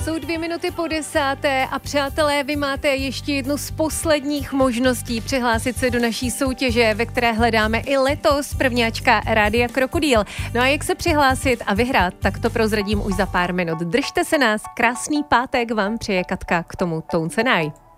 Jsou 9:02 a přátelé, vy máte ještě jednu z posledních možností přihlásit se do naší soutěže, ve které hledáme i letos prvňáčka Rádia Krokodýl. No a jak se přihlásit a vyhrát, tak to prozradím už za pár minut. Držte se nás, krásný pátek vám přeje Katka, k tomu Tones and I.